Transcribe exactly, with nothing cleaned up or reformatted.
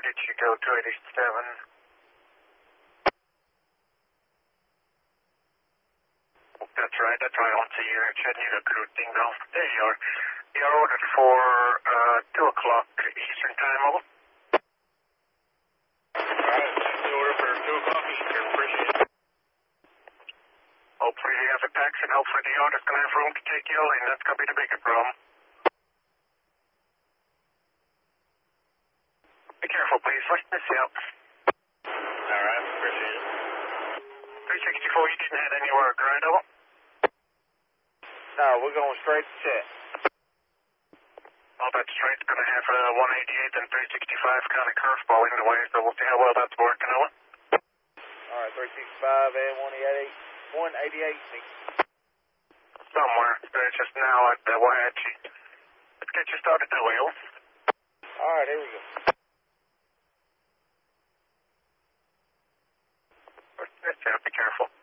did you go to eighty-seven? That's right, that's right. I want to see your Chattanooga crew thing though. There you are. You're ordered for uh, two o'clock Eastern time, over. Alright, that's the order for two o'clock Eastern. Appreciate it. Hopefully you have a taxi and hopefully the order's going to have room to take you all in. That's going to be the bigger problem. Be careful, please. Let's miss you out. Alright, appreciate it. three sixty-four, you didn't have any work, right, over? No, we're going straight to check. Well, that's right. It's going to have uh, one eighty-eight and three sixty-five kind of curveball in the way, so we'll see how well that's working, over. Alright, three sixty-five and one eighty-eight. one eighty-eight. Somewhere. It's just now at the Wyatchee. Let's get you started that way, over. Alright, here we go. Let's be careful.